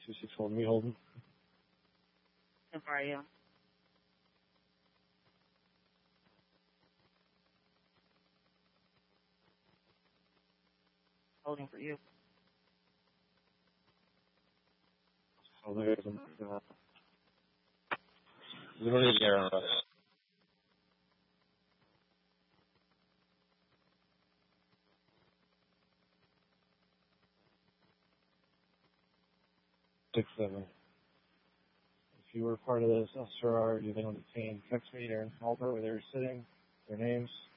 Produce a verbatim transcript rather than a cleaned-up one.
two six holding. Me holding. How are you? Holding for you. Oh, there's a, uh, we don't need air on us. Six seven. If you were part of this S R R, you then obtain text me their Alter where they were sitting, their names,